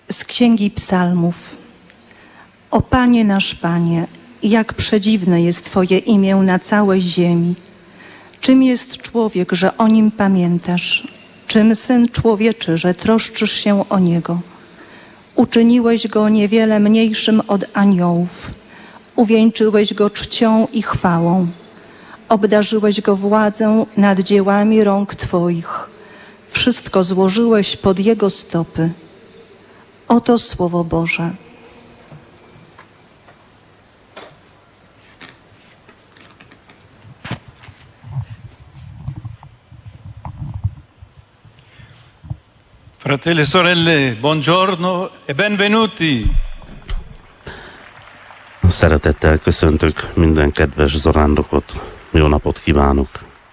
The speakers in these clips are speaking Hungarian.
Z Księgi Psalmów. O Panie nasz Panie, jak przedziwne jest Twoje imię na całej ziemi. Czym jest człowiek, że o nim pamiętasz? Czym syn człowieczy, że troszczysz się o niego? Uczyniłeś go niewiele mniejszym od aniołów. Uwieńczyłeś go czcią i chwałą. Obdarzyłeś go władzą nad dziełami rąk Twoich. Wszystko złożyłeś pod jego stopy. Oto Słowo Boże. Fratelli e sorelle, buongiorno e benvenuti. Szeretettel köszöntök minden kedves zarándokot. Jó napot kívánok!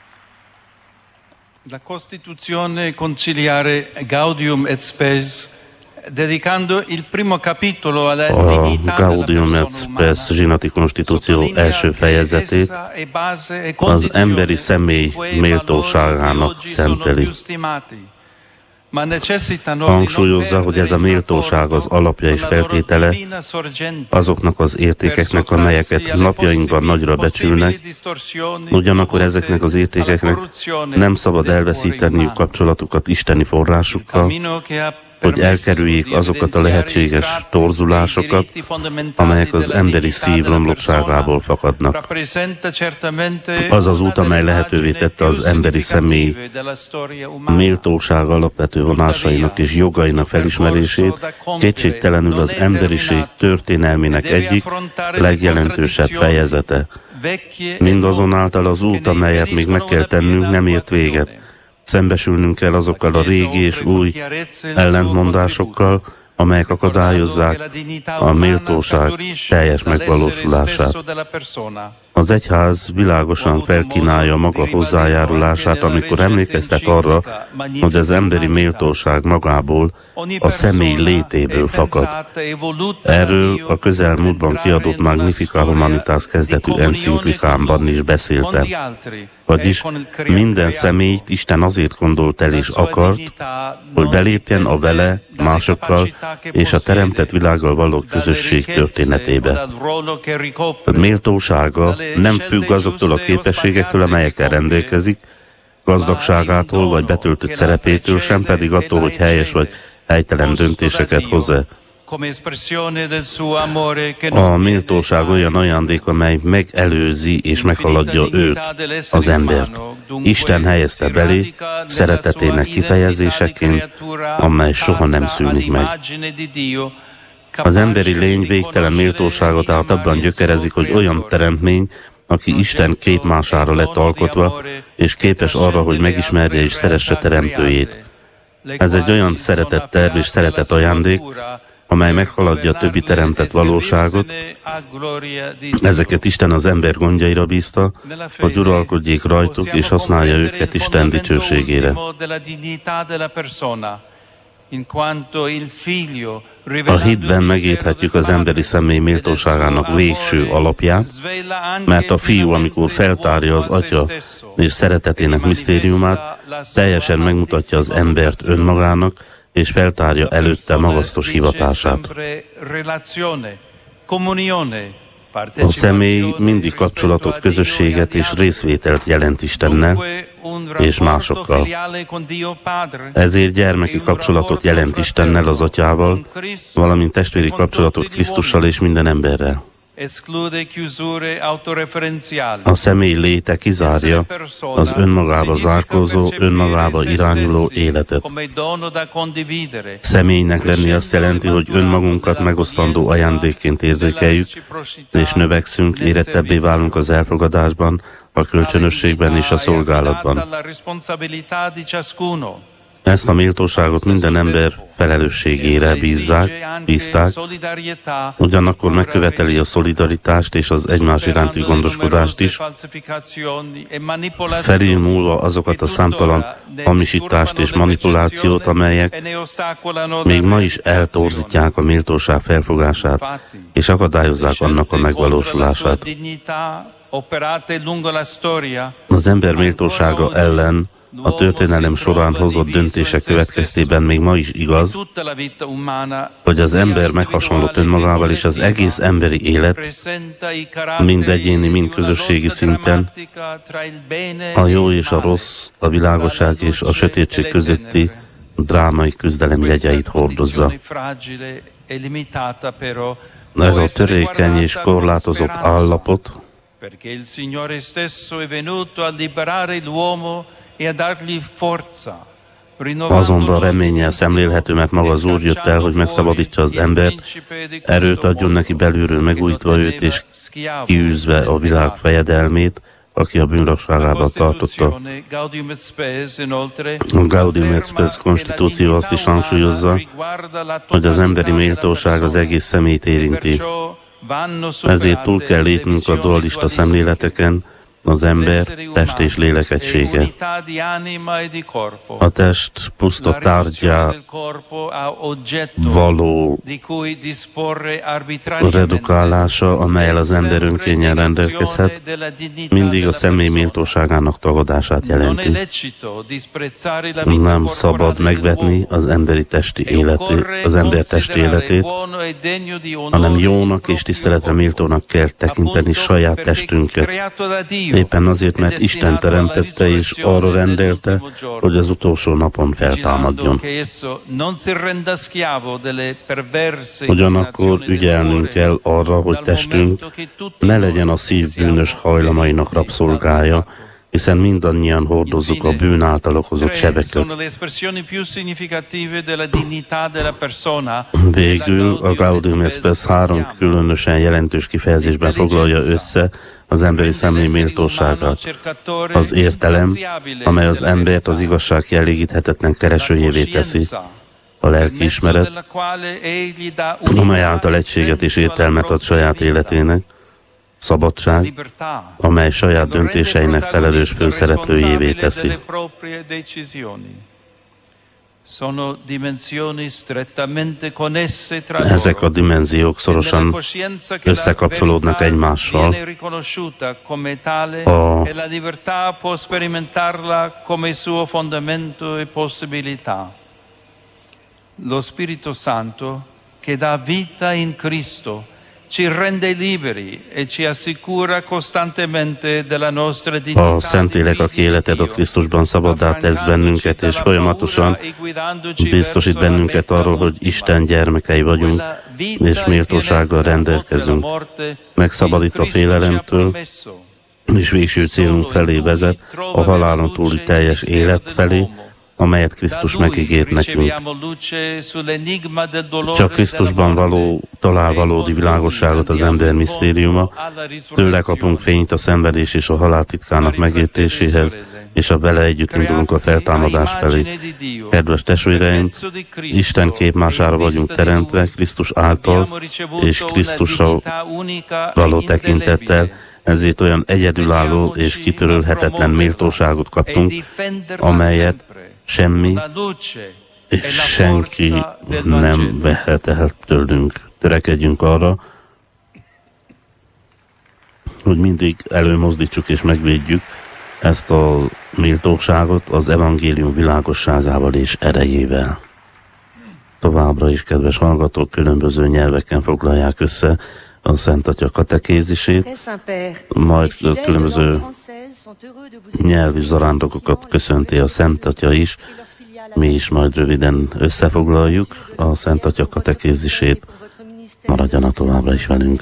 La Costituzione conciliare Gaudium et Spes, dedicando il primo capitolo alla dignità della Gaudium et Spes zsinati konstitúció első fejezetét az emberi személy méltóságának szenteli. Hangsúlyozza, hogy ez a méltóság az alapja és feltétele azoknak az értékeknek, amelyeket napjainkban nagyra becsülnek, ugyanakkor ezeknek az értékeknek nem szabad elveszíteniük kapcsolatukat isteni forrásukkal, hogy elkerüljék azokat a lehetséges torzulásokat, amelyek az emberi szív romlottságából fakadnak. Az az út, amely lehetővé tette az emberi személy méltóság alapvető vonásainak és jogainak felismerését, kétségtelenül az emberiség történelmének egyik legjelentősebb fejezete. Mindazonáltal az út, amelyet még meg kell tennünk, nem ért véget. Szembesülnünk kell azokkal a régi és új ellentmondásokkal, amelyek akadályozzák a méltóság teljes megvalósulását. Az egyház világosan felkínálja maga hozzájárulását, amikor emlékeztet arra, hogy az emberi méltóság magából, a személy létéből fakad. Erről a közelmúltban kiadott Magnificat Humanitas kezdetű enciklikámban is beszéltem. Vagyis minden személyt Isten azért gondolt el és akart, hogy belépjen a vele, másokkal és a teremtett világgal való közösség történetébe. A méltósága nem függ azoktól a képességektől, amelyekkel rendelkezik, gazdagságától vagy betöltött szerepétől, sem pedig attól, hogy helyes vagy helytelen döntéseket hoz-e. A méltóság olyan ajándék, amely megelőzi és meghaladja őt, az embert. Isten helyezte belé szeretetének kifejezéseként, amely soha nem szűnik meg. Az emberi lény végtelen méltóságot tehát abban gyökerezik, hogy olyan teremtmény, aki Isten képmására lett alkotva, és képes arra, hogy megismerje és szeresse teremtőjét. Ez egy olyan szeretetterv és szeretet ajándék, amely meghaladja a többi teremtett valóságot. Ezeket Isten az ember gondjaira bízta, hogy uralkodjék rajtuk, és használja őket Isten dicsőségére. A hitben megérthetjük az emberi személy méltóságának végső alapját, mert a fiú, amikor feltárja az atya és szeretetének misztériumát, teljesen megmutatja az embert önmagának, és feltárja előtte magasztos hivatását. A személy mindig kapcsolatot, közösséget és részvételt jelent Istennel és másokkal. Ezért gyermeki kapcsolatot jelent Istennel, az Atyával, valamint testvéri kapcsolatot Krisztussal és minden emberrel. A személy léte kizárja az önmagába zárkózó, önmagába irányuló életet. Személynek lenni azt jelenti, hogy önmagunkat megosztandó ajándékként érzékeljük, és növekszünk, érettebbé válunk az elfogadásban, a kölcsönösségben és a szolgálatban. Ezt a méltóságot minden ember felelősségére bízták, ugyanakkor megköveteli a szolidaritást és az egymás iránti gondoskodást is, felülmúlva azokat a számtalan hamisítást és manipulációt, amelyek még ma is eltorzítják a méltóság felfogását, és akadályozzák annak a megvalósulását. Az ember méltósága ellen a történelem során hozott döntések következtében még ma is igaz, hogy az ember meghasonlott önmagával, és az egész emberi élet, mind egyéni, mind közösségi szinten, a jó és a rossz, a világosság és a sötétség közötti drámai küzdelem jegyeit hordozza. Ez a törékeny és korlátozott állapot azonban reménnyel szemlélhető, mert maga az Úr jött el, hogy megszabadítsa az embert, erőt adjon neki belülről megújítva őt, és kiűzve a világ fejedelmét, aki a bűnrakságába tartotta. A Gaudium et Spes konstitúció azt is hangsúlyozza, hogy az emberi méltóság az egész személyt érinti. Ezért túl kell lépnünk a dualista szemléleteken, az ember test és lélek egysége. A test puszta tárgyá való redukálása, amellyel az ember önkényen rendelkezhet, mindig a személy méltóságának tagadását jelenti. Nem szabad megvetni az emberi testi életét, az ember testi életét, hanem jónak és tiszteletre méltónak kell tekinteni saját testünket. Éppen azért, mert Isten teremtette és arra rendelte, hogy az utolsó napon feltámadjon. Ugyanakkor ügyelnünk kell arra, hogy testünk ne legyen a szív bűnös hajlamainak rabszolgája, hiszen mindannyian hordozzuk a bűn által okozott sebeket. Végül a Gaudium et Spes 3 különösen jelentős kifejezésben foglalja össze az emberi személy méltóságát. Az értelem, amely az embert az igazság kielégíthetetlen keresőjévé teszi. A lelkiismeret, amely által egységet és értelmet ad saját életének. Szabadság, amely saját döntéseinek felelős főszereplőjévé teszi. Ezek a dimenziók szorosan összekapcsolódnak egymással. Lo Spirito Santo che dà vita in Cristo ci rende liberi e ci assicura costantemente della nostra dignità. A Szentlélek, aki életet ad Krisztusban, szabaddá tesz bennünket, és folyamatosan biztosít bennünket arról, hogy Isten gyermekei vagyunk, és méltósággal rendelkezünk. Megszabadít a félelemtől, és végső célunk felé vezet, a halálon túli teljes élet felé, amelyet Krisztus megígért nekünk. Csak Krisztusban talál valódi világosságot az ember misztériuma, tőle kapunk fényt a szenvedés és a halál titkának megértéséhez, és a vele együtt indulunk a feltámadás felé. Kedves testvéreim, Isten képmására vagyunk teremtve, Krisztus által és Krisztussal való tekintettel, ezért olyan egyedülálló és kitörölhetetlen méltóságot kaptunk, amelyet semmi és senki nem vehet el tőlünk. Törekedjünk arra, hogy mindig előmozdítsuk és megvédjük ezt a méltóságot az evangélium világosságával és erejével. Továbbra is, kedves hallgatók, különböző nyelveken foglalják össze a Szent Atya katekézisét, majd különböző nyelvi zarándokokat köszönti a Szent Atya is. Mi is majd röviden összefoglaljuk a Szent Atya katekézisét. Maradjanak továbbra is velünk.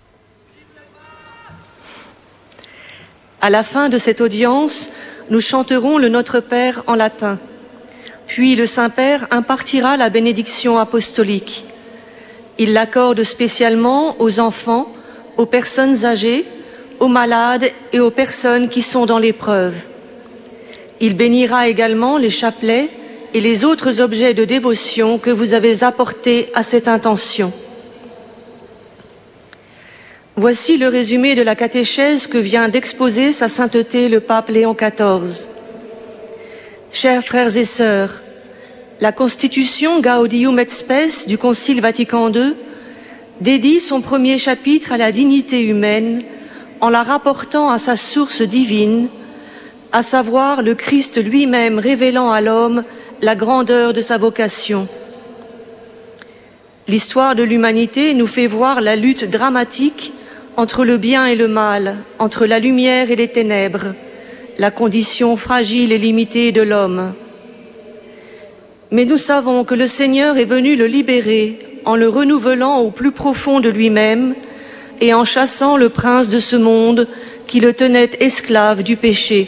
À la fin de cette audience, nous chanterons le Notre Père en latin. Puis le Saint-Père impartira la bénédiction apostolique. Il l'accorde spécialement aux enfants, aux personnes âgées, aux malades et aux personnes qui sont dans l'épreuve. Il bénira également les chapelets et les autres objets de dévotion que vous avez apportés à cette intention. Voici le résumé de la catéchèse que vient d'exposer sa sainteté le pape Léon XIV. Chers frères et sœurs, la constitution Gaudium et Spes du Concile Vatican II dédie son premier chapitre à la dignité humaine en la rapportant à sa source divine, à savoir le Christ lui-même révélant à l'homme la grandeur de sa vocation. L'histoire de l'humanité nous fait voir la lutte dramatique entre le bien et le mal, entre la lumière et les ténèbres, la condition fragile et limitée de l'homme. Mais nous savons que le Seigneur est venu le libérer en le renouvelant au plus profond de lui-même et en chassant le prince de ce monde qui le tenait esclave du péché.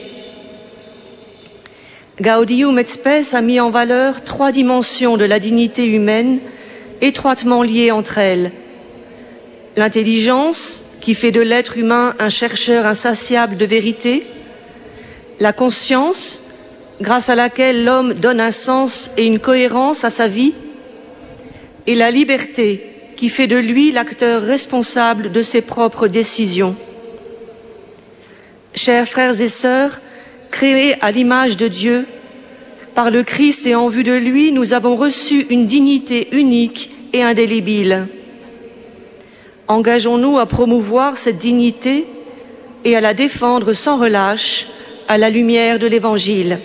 Gaudium et Spes a mis en valeur 3 dimensions de la dignité humaine étroitement liées entre elles. L'intelligence, qui fait de l'être humain un chercheur insatiable de vérité, la conscience, grâce à laquelle l'homme donne un sens et une cohérence à sa vie, et la liberté, qui fait de lui l'acteur responsable de ses propres décisions. Chers frères et sœurs, créés à l'image de Dieu, par le Christ et en vue de lui, nous avons reçu une dignité unique et indélébile. Engageons-nous à promouvoir cette dignité et à la défendre sans relâche à la lumière de l'Évangile.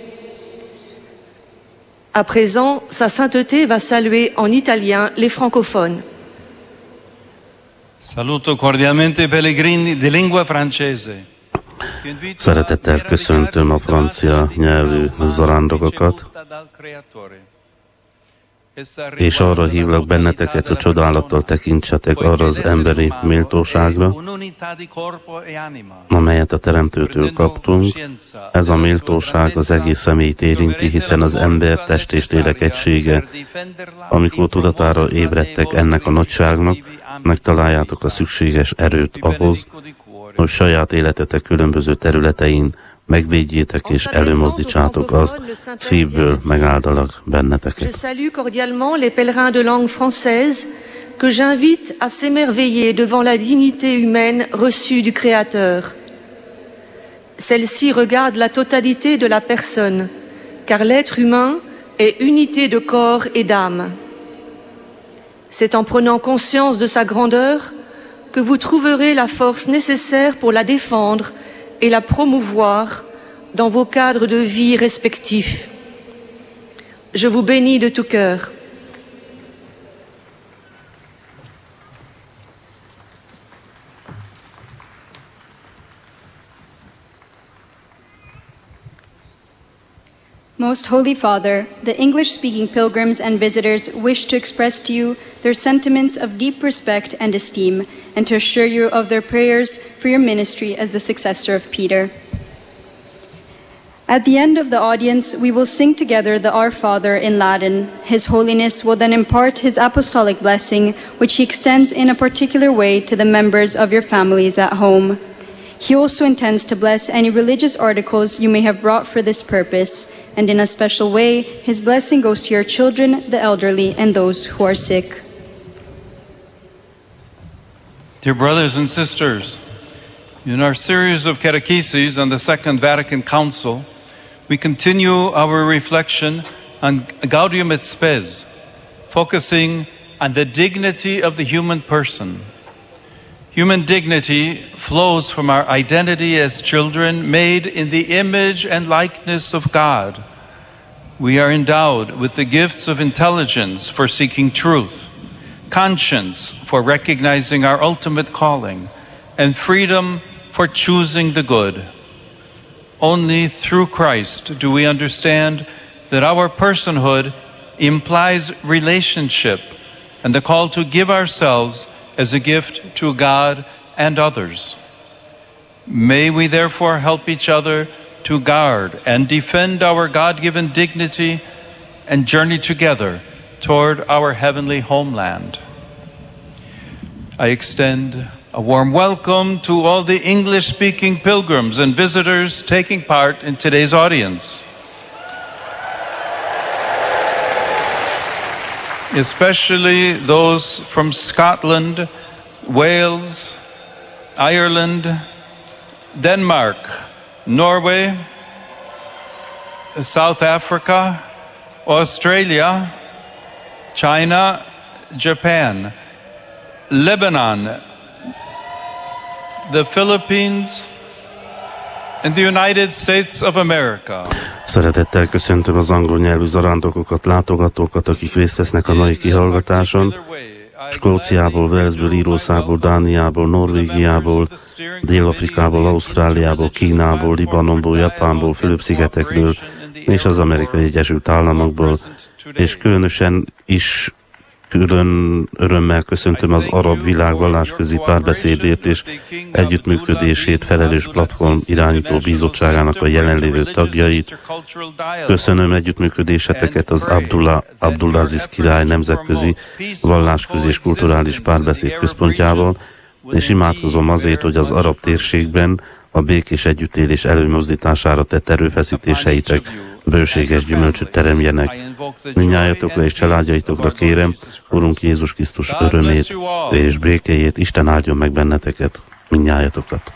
À présent, Sa Sainteté va saluer en italien les francophones. Saluto cordialmente i pellegrini di lingua francese. Szeretettel köszöntöm a francia nyelvű zarándokokat, és arra hívlak benneteket, hogy csodálattal tekintsetek arra az emberi méltóságra, amelyet a Teremtőtől kaptunk. Ez a méltóság az egész személyt érinti, hiszen az ember test és lélek egysége. Amikor tudatára ébredtek ennek a nagyságnak, megtaláljátok a szükséges erőt ahhoz, hogy saját életetek különböző területein megvédjétek és előmozdítsátok azt, szívből megáldalak benneteket. Je salue cordialement les pèlerins de langue française que j'invite à s'émerveiller devant la dignité humaine reçue du Créateur. Celle-ci regarde la totalité de la personne, car l'être humain est unité de corps et d'âme. C'est en prenant conscience de sa grandeur que vous trouverez la force nécessaire pour la défendre et la promouvoir dans vos cadres de vie respectifs. Je vous bénis de tout cœur. Most Holy Father, the English-speaking pilgrims and visitors wish to express to you their sentiments of deep respect and esteem, and to assure you of their prayers for your ministry as the successor of Peter. At the end of the audience, we will sing together the Our Father in Latin. His Holiness will then impart his apostolic blessing, which he extends in a particular way to the members of your families at home. He also intends to bless any religious articles you may have brought for this purpose, and in a special way, his blessing goes to your children, the elderly, and those who are sick. Dear brothers and sisters, in our series of catecheses on the Second Vatican Council, we continue our reflection on Gaudium et Spes, focusing on the dignity of the human person. Human dignity flows from our identity as children made in the image and likeness of God. We are endowed with the gifts of intelligence for seeking truth, conscience for recognizing our ultimate calling, and freedom for choosing the good. Only through Christ do we understand that our personhood implies relationship and the call to give ourselves as a gift to God and others. May we therefore help each other to guard and defend our God-given dignity and journey together toward our heavenly homeland. I extend a warm welcome to all the English-speaking pilgrims and visitors taking part in today's audience. Especially those from Scotland, Wales, Ireland, Denmark, Norway, South Africa, Australia, China, Japan, Lebanon, the Philippines, in the United States of America. Szeretettel köszöntöm az angol nyelvű zarándokokat, látogatókat, akik részt vesznek a mai kihallgatáson. Skóciából, Walesből, Írországból, Dániából, Norvégiából, Dél-Afrikából, Ausztráliából, Kínából, Libanonból, Japánból, Fülöp-szigetekről és az Amerikai Egyesült Államokból, és külön örömmel köszöntöm az Arab Világ Vallásközi Párbeszédért és Együttműködését felelős platform irányító bizottságának a jelenlévő tagjait. Köszönöm együttműködéseteket az Abdulaziz király nemzetközi vallásközi és kulturális párbeszéd központjával, és imádkozom azért, hogy az arab térségben a békés együttélés előmozdítására tett erőfeszítéseitek bőséges gyümölcsöt teremjenek. Mindnyájatokra és családjaitokra kérem, Urunk Jézus Krisztus örömét és békéjét, Isten áldjon meg benneteket, mindnyájatokat.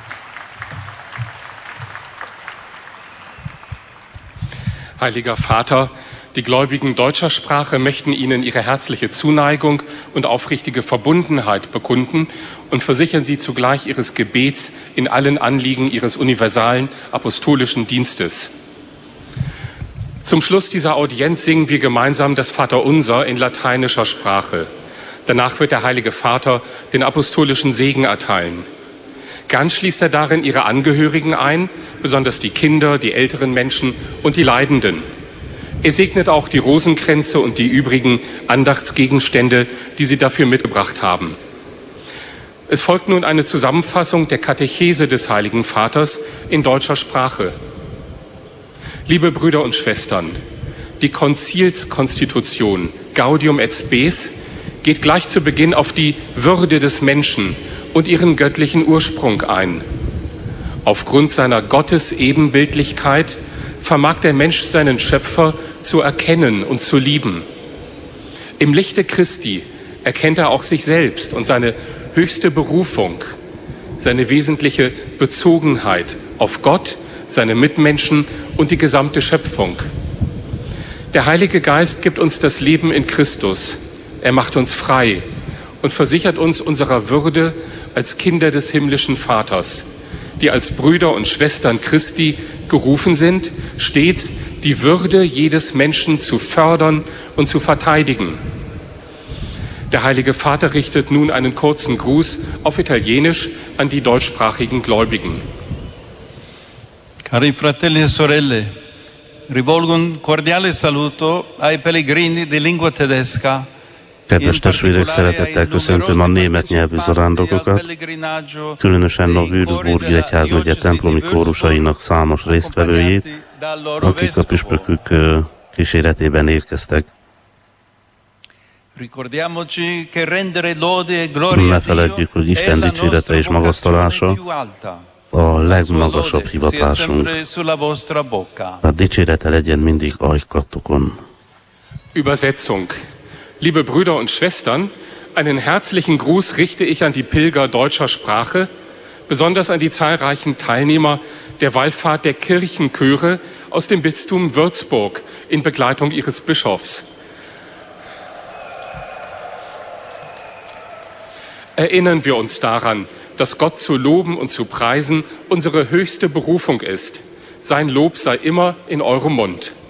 Heiliger Vater, die Gläubigen deutscher Sprache möchten Ihnen ihre herzliche Zuneigung und aufrichtige Verbundenheit bekunden und versichern Sie zugleich Ihres Gebets in allen Anliegen Ihres universalen apostolischen Dienstes. Zum Schluss dieser Audienz singen wir gemeinsam das Vaterunser in lateinischer Sprache. Danach wird der Heilige Vater den apostolischen Segen erteilen. Gern schließt darin Ihre Angehörigen ein, besonders die Kinder, die älteren Menschen und die Leidenden. Segnet auch die Rosenkränze und die übrigen Andachtsgegenstände, die Sie dafür mitgebracht haben. Es folgt nun eine Zusammenfassung der Katechese des Heiligen Vaters in deutscher Sprache. Liebe Brüder und Schwestern, die Konzilskonstitution Gaudium et Spes geht gleich zu Beginn auf die Würde des Menschen und ihren göttlichen Ursprung ein. Aufgrund seiner Gottesebenbildlichkeit vermag der Mensch seinen Schöpfer zu erkennen und zu lieben. Im Lichte Christi erkennt er auch sich selbst und seine höchste Berufung, seine wesentliche Bezogenheit auf Gott, seine Mitmenschen und die gesamte Schöpfung. Der Heilige Geist gibt uns das Leben in Christus. Er macht uns frei und versichert uns unserer Würde als Kinder des himmlischen Vaters, die als Brüder und Schwestern Christi gerufen sind, stets die Würde jedes Menschen zu fördern und zu verteidigen. Der Heilige Vater richtet nun einen kurzen Gruß auf Italienisch an die deutschsprachigen Gläubigen. Cari fratelli e sorelle, rivolgo un cordiale saluto ai pellegrini di lingua tedesca. Kedves testvérek, szeretettel köszöntöm a német nyelvű zarándokokat, különösen a Würzburgi egyházmegye templomi kórusainak számos résztvevőjét, akik a püspökük kíséretében érkeztek. Ne feledjük, hogy Isten dicsérete és magasztalása a legmagasabb hivatásunk. A dicsérete legyen mindig ajkatokon. Übersetzung. Liebe Brüder und Schwestern, einen herzlichen Gruß richte ich an die Pilger deutscher Sprache, besonders an die zahlreichen Teilnehmer der Wallfahrt der Kirchenchöre aus dem Bistum Würzburg in Begleitung ihres Bischofs. Erinnern wir uns daran, dass Gott zu loben und zu preisen unsere höchste Berufung ist. Sein Lob sei immer in eurem Mund.